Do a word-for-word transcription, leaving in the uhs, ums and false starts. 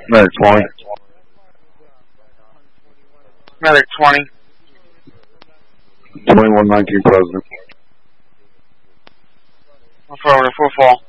Medic twenty. Medic twenty. twenty-one nineteen President. Affirmative, full fall.